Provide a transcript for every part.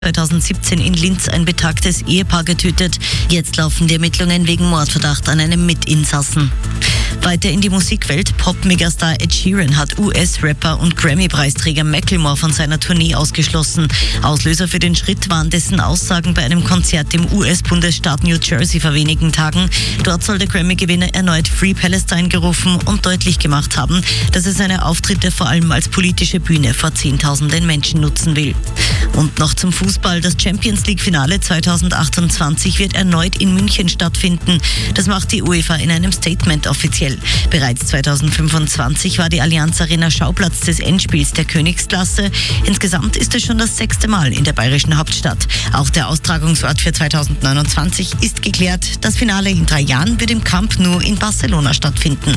2017 in Linz ein betagtes Ehepaar getötet. Jetzt laufen die Ermittlungen wegen Mordverdacht an einem Mitinsassen. Weiter in die Musikwelt. Pop-Megastar Ed Sheeran hat US-Rapper und Grammy-Preisträger Macklemore von seiner Tournee ausgeschlossen. Auslöser für den Schritt waren dessen Aussagen bei einem Konzert im US-Bundesstaat New Jersey vor wenigen Tagen. Dort soll der Grammy-Gewinner erneut Free Palestine gerufen und deutlich gemacht haben, dass er seine Auftritte vor allem als politische Bühne vor Zehntausenden Menschen nutzen will. Und noch zum Fußball. Das Champions-League-Finale 2028 wird erneut in München stattfinden. Das macht die UEFA in einem Statement offiziell. Bereits 2025 war die Allianz Arena Schauplatz des Endspiels der Königsklasse. Insgesamt ist es schon das 6. Mal in der bayerischen Hauptstadt. Auch der Austragungsort für 2029 ist geklärt. Das Finale in 3 Jahren wird im Camp Nou in Barcelona stattfinden.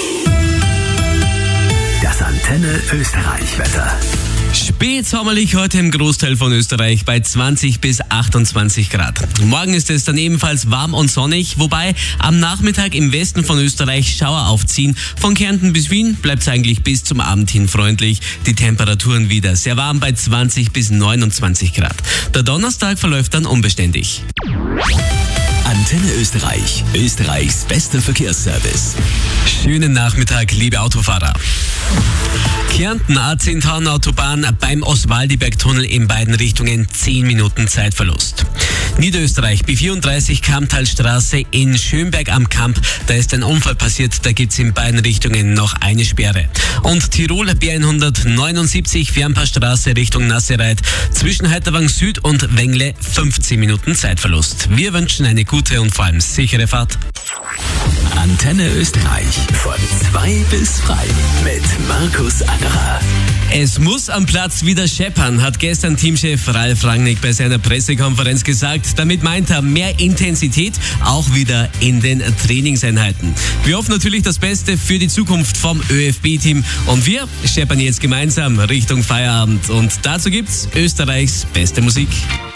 Das Antenne Österreich-Wetter. Spätsommerlich heute im Großteil von Österreich bei 20 bis 28 Grad. Morgen ist es dann ebenfalls warm und sonnig, wobei am Nachmittag im Westen von Österreich Schauer aufziehen. Von Kärnten bis Wien bleibt es eigentlich bis zum Abend hin freundlich. Die Temperaturen wieder sehr warm bei 20 bis 29 Grad. Der Donnerstag verläuft dann unbeständig. Antenne Österreich, Österreichs bester Verkehrsservice. Schönen Nachmittag, liebe Autofahrer. Kärnten A10 Autobahn beim Oswaldiberg-Tunnel in beiden Richtungen 10 Minuten Zeitverlust. Niederösterreich B34 Kammtalstraße in Schönberg am Kamp. Da ist ein Unfall passiert, da gibt's in beiden Richtungen noch eine Sperre. Und Tirol B179 Fernpassstraße Richtung Nassereit zwischen Heiterwang Süd und Wengle 15 Minuten Zeitverlust. Wir wünschen eine gute und vor allem sichere Fahrt. Antenne Österreich von 2 bis 3 mit Markus Angerer. Es muss am Platz wieder scheppern, hat gestern Teamchef Ralf Rangnick bei seiner Pressekonferenz gesagt. Damit meint er mehr Intensität, auch wieder in den Trainingseinheiten. Wir hoffen natürlich das Beste für die Zukunft vom ÖFB-Team und wir scheppern jetzt gemeinsam Richtung Feierabend. Und dazu gibt's Österreichs beste Musik.